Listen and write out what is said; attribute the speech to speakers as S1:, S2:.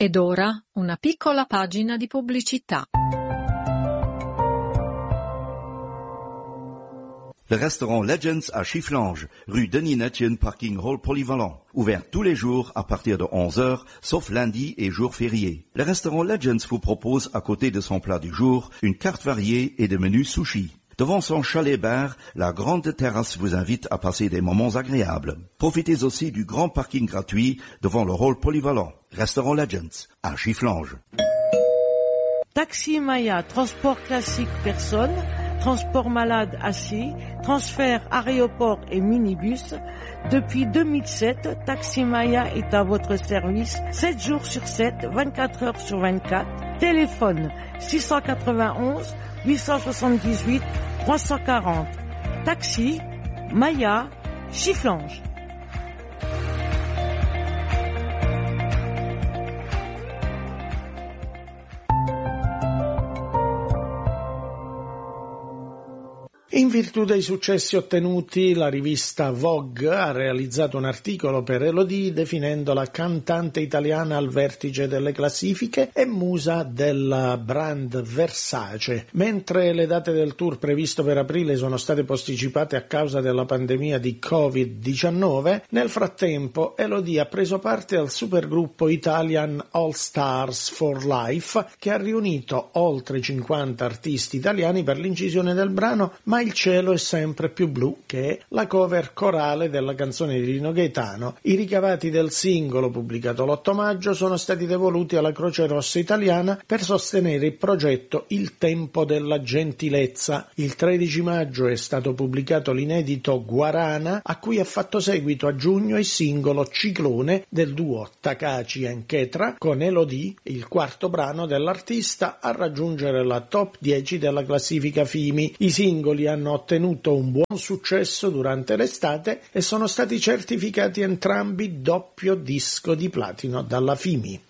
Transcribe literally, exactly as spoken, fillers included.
S1: Ed ora una piccola pagina di pubblicità.
S2: Le restaurant Legends à Chifflange, rue Denis Netjen, parking hall polyvalent. Ouvert tous les jours à partir de onze heures, sauf lundi et jours fériés. Le restaurant Legends vous propose, à côté de son plat du jour, une carte variée et des menus sushi. Devant son chalet-bar, la grande terrasse vous invite à passer des moments agréables. Profitez aussi du grand parking gratuit devant le hall polyvalent. Restaurant Legends à Chifflange.
S3: Taxi Maya, transport classique personne, transport malade assis, transfert aéroport et minibus. Depuis deux mille sept, Taxi Maya est à votre service sept jours sur sept, vingt-quatre heures sur vingt-quatre. Téléphone six cent quatre-vingt-onze huit cent soixante-dix-huit trois cent quarante. Taxi Maya, Chifflange.
S4: In virtù dei successi ottenuti, la rivista Vogue ha realizzato un articolo per Elodie definendola cantante italiana al vertice delle classifiche e musa del brand Versace. Mentre le date del tour previsto per aprile sono state posticipate a causa della pandemia di covid diciannove, nel frattempo Elodie ha preso parte al supergruppo Italian All Stars for Life, che ha riunito oltre cinquanta artisti italiani per l'incisione del brano Ma il cielo è sempre più blu, che è la cover corale della canzone di Rino Gaetano. I ricavati del singolo, pubblicato l'otto maggio, sono stati devoluti alla Croce Rossa Italiana per sostenere il progetto Il tempo della gentilezza. Il tredici maggio è stato pubblicato l'inedito Guarana, a cui ha fatto seguito a giugno il singolo Ciclone del duo Takaci and Ketra, con Elodie, il quarto brano dell'artista a raggiungere la top dieci della classifica Fimi. I singoli hanno ottenuto un buon successo durante l'estate e sono stati certificati entrambi doppio disco di platino dalla Fimi.